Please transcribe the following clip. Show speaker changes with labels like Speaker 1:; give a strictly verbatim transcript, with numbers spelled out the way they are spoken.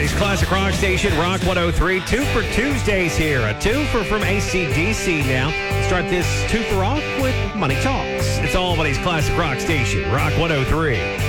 Speaker 1: Albany's Classic Rock Station, Rock one oh three. Two for Tuesdays here. A two for from A C D C now. Start this two for off with Money Talks. It's Albany's Classic Rock Station, Rock one oh three.